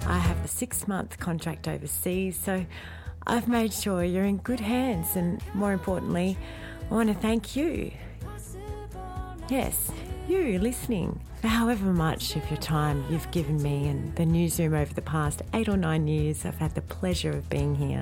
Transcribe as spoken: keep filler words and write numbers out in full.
I have a six-month contract overseas, so I've made sure you're in good hands, and more importantly, I want to thank you. Yes, you listening, for however much of your time you've given me and the newsroom over the past eight or nine years. I've had the pleasure of being here.